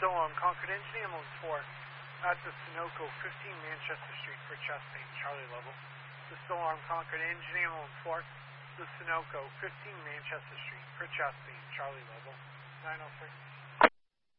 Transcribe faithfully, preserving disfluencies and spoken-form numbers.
Still on Concord Engine Ambulance four at the Sunoco, fifteen Manchester Street for chest pain, Charlie level. The still on Concord Engine Ambulance four, the Sunoco, fifteen Manchester Street for chest pain, Charlie level. nine oh six.